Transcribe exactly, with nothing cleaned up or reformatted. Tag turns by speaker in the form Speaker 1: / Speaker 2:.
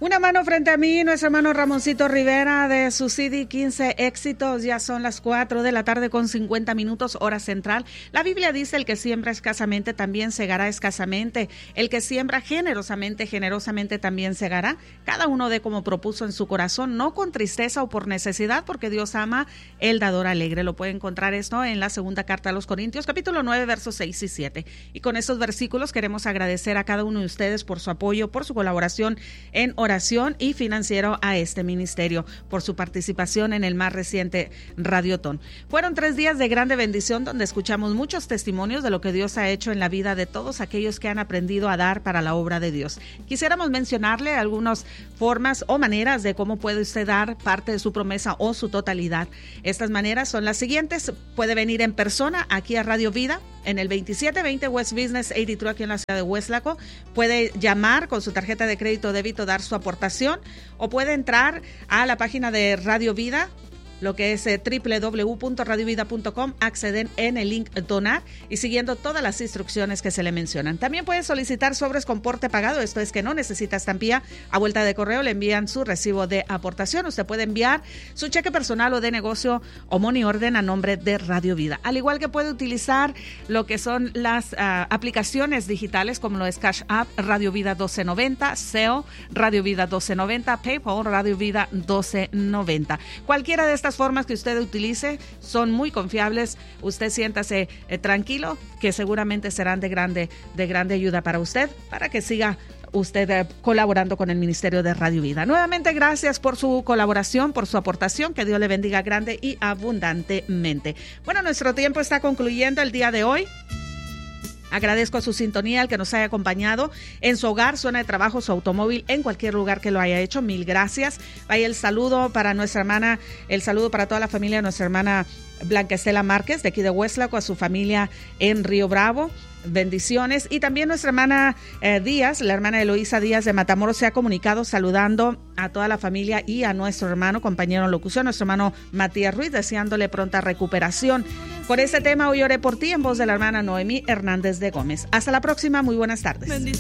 Speaker 1: Una mano frente a mí, nuestro hermano Ramoncito Rivera de su C D quince Éxitos. Ya son las cuatro de la tarde con cincuenta minutos, hora central. La Biblia dice: el que siembra escasamente también segará escasamente. El que siembra generosamente, generosamente también segará. Cada uno dé como propuso en su corazón, no con tristeza o por necesidad, porque Dios ama el dador alegre. Lo puede encontrar esto en la segunda carta a los Corintios, capítulo nueve, versos seis y siete. Y con estos versículos queremos agradecer a cada uno de ustedes por su apoyo, por su colaboración en oración y financiero a este ministerio, por su participación en el más reciente Radiotón. Fueron tres días de grande bendición donde escuchamos muchos testimonios de lo que Dios ha hecho en la vida de todos aquellos que han aprendido a dar para la obra de Dios. Quisiéramos mencionarle algunas formas o maneras de cómo puede usted dar parte de su promesa o su totalidad. Estas maneras son las siguientes: puede venir en persona aquí a Radio Vida en el veintisiete veinte West Business ochenta y tres aquí en la ciudad de Weslaco. Puede llamar con su tarjeta de crédito o débito, dar su aportación, o puede entrar a la página de Radio Vida, lo que es eh, doble u doble u doble u punto radio vida punto com, acceden en el link donar y siguiendo todas las instrucciones que se le mencionan. También puede solicitar sobres con porte pagado, esto es que no necesita estampilla, a vuelta de correo le envían su recibo de aportación. Usted puede enviar su cheque personal o de negocio o money orden a nombre de Radio Vida, al igual que puede utilizar lo que son las uh, aplicaciones digitales como lo es Cash App, Radio Vida doce noventa, S E O, Radio Vida doce noventa, PayPal, Radio Vida doce noventa. Cualquiera de estas formas que usted utilice son muy confiables. Usted siéntase eh, tranquilo, que seguramente serán de grande, de grande ayuda para usted, para que siga usted eh, colaborando con el Ministerio de Radio Vida. Nuevamente, gracias por su colaboración, por su aportación. Que Dios le bendiga grande y abundantemente. Bueno, nuestro tiempo está concluyendo el día de hoy. Agradezco a su sintonía, al que nos haya acompañado en su hogar, zona de trabajo, su automóvil, en cualquier lugar que lo haya hecho. Mil gracias. Vaya el saludo para nuestra hermana, el saludo para toda la familia de nuestra hermana Blanca Estela Márquez, de aquí de Weslaco, a su familia en Río Bravo. Bendiciones. Y también nuestra hermana eh, Díaz, la hermana Eloísa Díaz de Matamoros, se ha comunicado saludando a toda la familia y a nuestro hermano, compañero en locución, nuestro hermano Matías Ruiz, deseándole pronta recuperación. Por este tema, hoy oré por ti, en voz de la hermana Noemí Hernández de Gómez. Hasta la próxima, muy buenas tardes. Bendiciones.